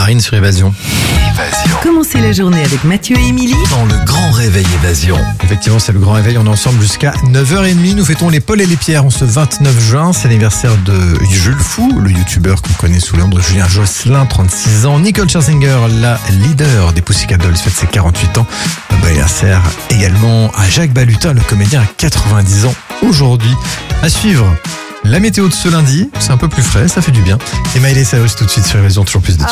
Marine sur Évasion. Commencez la journée avec Mathieu et Émilie. Dans le grand réveil Évasion. Effectivement, c'est le grand réveil. On est ensemble jusqu'à 9h30. Nous fêtons les Paul et les Pierre en ce 29 juin. C'est l'anniversaire de Jules Fou, le youtubeur qu'on connaît sous le nom de Julien Josselin, 36 ans. Nicole Scherzinger, la leader des Pussycat Dolls, fête ses 48 ans. Bon anniversaire également à Jacques Balutin, le comédien, à 90 ans aujourd'hui. À suivre, la météo de ce lundi. C'est un peu plus frais, ça fait du bien. Et Miley Cyrus tout de suite sur Évasion, toujours plus de